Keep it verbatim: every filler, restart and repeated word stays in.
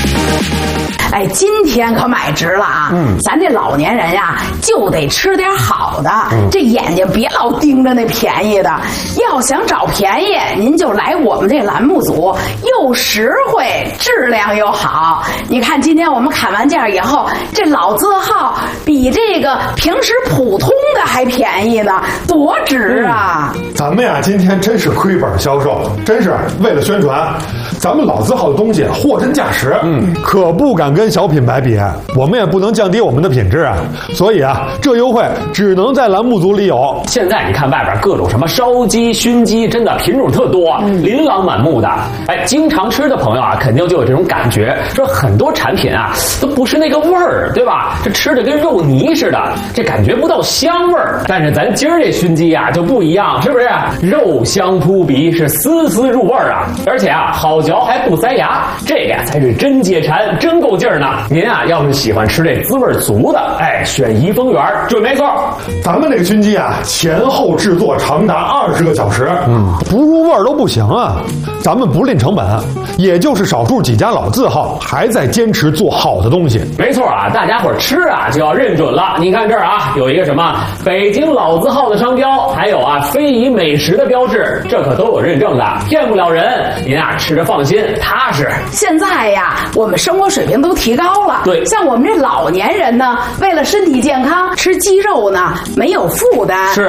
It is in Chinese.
哎，今天可买值了啊！嗯，咱这老年人呀，就得吃点好的，嗯、这眼睛别老盯着那便宜的。要想找便宜，您就来我们这栏目组，又实惠，质量又好。你看，今天我们砍完价以后，这老字号比这个平时普通的还便宜呢，多值啊！ 嗯、咱们呀，今天真是亏本销售，真是为了宣传。咱们老字号的东西货真价实，嗯，可不敢跟小品牌比，我们也不能降低我们的品质啊。所以啊，这优惠只能在栏目组里有。 现在你看外边各种什么烧鸡、熏鸡，真的品种特多，嗯、琳琅满目的。哎，经常吃的朋友啊，肯定就有这种感觉，说很多产品啊都不是那个味儿，对吧？这吃的跟肉泥似的，这感觉不到香味儿。但是咱今儿这熏鸡啊就不一样，是不是？肉香扑鼻，是丝丝入味儿啊，而且啊好嚼还不塞牙，这个呀才是真解馋，真够劲儿呢。您啊要是喜欢吃这滋味足的，哎，选怡丰园准没错。 咱们这个熏鸡啊，前后制作长达二十个小时，嗯，不入味儿都不行啊。咱们不吝成本，也就是少数几家老字号还在坚持做好的东西。 没错啊，大家伙吃啊就要认准了。你看这儿啊，有一个什么北京老字号的商标，还有啊非遗美食的标志，这可都有认证的，骗不了人。您啊吃着放心踏实。 现在呀，我们生活水平都提高了， 对， 像我们这老年人呢，为了身体健康，吃鸡肉呢没有负担。 是。